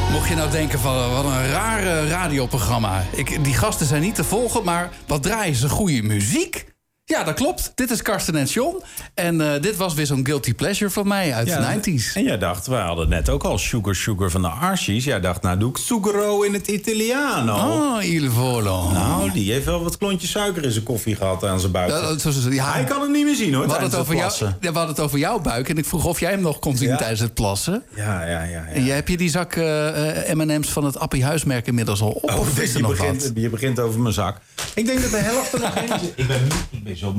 Mocht je nou denken van wat een raar radioprogramma. Die gasten zijn niet te volgen, maar wat draaien ze goede muziek? Ja, dat klopt. Dit is Karsten en John. En dit was weer zo'n guilty pleasure van mij uit de 90s. En jij dacht, we hadden net ook al Sugar van de Archies. Jij dacht, nou doe ik Sugaro in het Italiano. Oh, il volo. Nou, die heeft wel wat klontjes suiker in zijn koffie gehad aan zijn buik. Hij kan het niet meer zien, hoor, we hadden het over jouw buik. En ik vroeg of jij hem nog kon zien tijdens het plassen. Ja. En heb je die zak M&M's van het Appie Huismerk inmiddels al op? Of is er nog wat? Je begint over mijn zak. Ik denk dat de helft er nog in is. Ik ben zo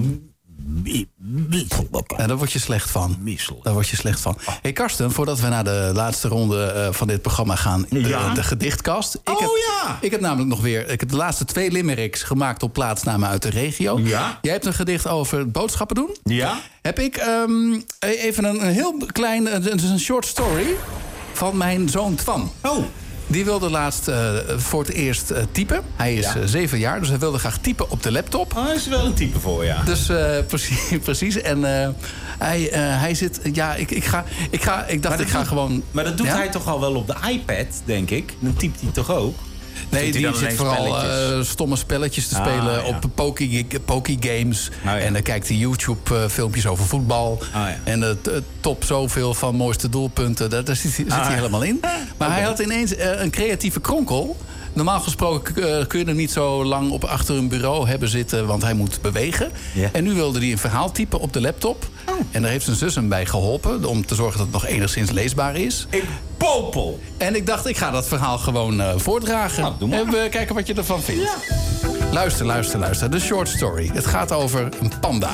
misselijk. Daar word je slecht van. Daar word je slecht van. Hey Karsten, voordat we naar de laatste ronde van dit programma gaan... de gedichtkast. Ik heb namelijk nog weer... Ik heb de laatste 2 limericks gemaakt op plaatsnamen uit de regio. Ja. Jij hebt een gedicht over boodschappen doen. Ja. Heb ik even een heel klein... een short story van mijn zoon Twan. Oh. Die wilde laatst voor het eerst typen. Hij is 7 jaar, dus hij wilde graag typen op de laptop. Oh, hij is wel een type voor, ja. Dus precies. En hij zit... Ja, ik dacht, ik ga gewoon... Maar dat doet hij toch al wel op de iPad, denk ik? Dan typt hij toch ook? Nee, die zit vooral stomme spelletjes te spelen op Pokégames. En dan kijkt hij YouTube-filmpjes over voetbal. En de top zoveel van mooiste doelpunten. Daar zit hij helemaal in. Maar hij had ineens een creatieve kronkel. Normaal gesproken kun je hem niet zo lang achter een bureau hebben zitten... want hij moet bewegen. Yeah. En nu wilde hij een verhaal typen op de laptop. En daar heeft zijn zus hem bij geholpen... om te zorgen dat het nog enigszins leesbaar is. Ik popel! En ik dacht, ik ga dat verhaal gewoon voordragen. Nou, doe maar. En we kijken wat je ervan vindt. Ja. Luister. De short story. Het gaat over een panda.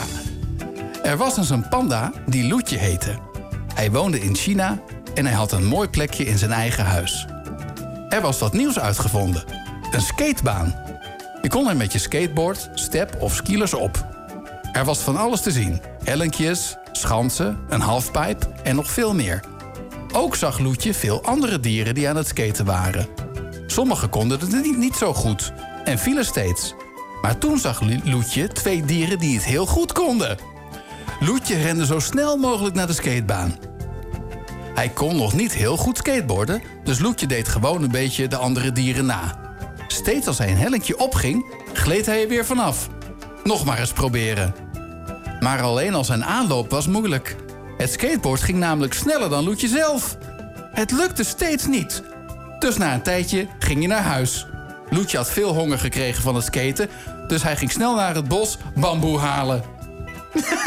Er was eens een panda die Loetje heette. Hij woonde in China en hij had een mooi plekje in zijn eigen huis. Er was wat nieuws uitgevonden. Een skatebaan. Je kon er met je skateboard, step of skilers op. Er was van alles te zien. Hellinkjes, schansen, een halfpijp en nog veel meer. Ook zag Loetje veel andere dieren die aan het skaten waren. Sommigen konden het niet zo goed en vielen steeds. Maar toen zag Loetje 2 dieren die het heel goed konden. Loetje rende zo snel mogelijk naar de skatebaan. Hij kon nog niet heel goed skateboarden, dus Loetje deed gewoon een beetje de andere dieren na. Steeds als hij een hellinkje opging, gleed hij er weer vanaf. Nog maar eens proberen. Maar alleen al zijn aanloop was moeilijk. Het skateboard ging namelijk sneller dan Loetje zelf. Het lukte steeds niet. Dus na een tijdje ging hij naar huis. Loetje had veel honger gekregen van het skaten, dus hij ging snel naar het bos bamboe halen.